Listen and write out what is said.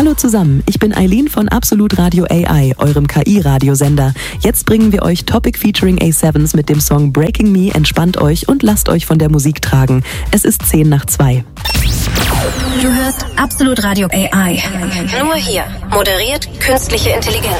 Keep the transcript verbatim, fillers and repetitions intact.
Hallo zusammen, ich bin Eileen von Absolut Radio A I, eurem K I-Radiosender. Jetzt bringen wir euch Topic featuring A Sevens mit dem Song Breaking Me. Entspannt euch und lasst euch von der Musik tragen. Es ist zehn nach zwei. Du hörst Absolut Radio A I. Nur hier. Moderiert künstliche Intelligenz.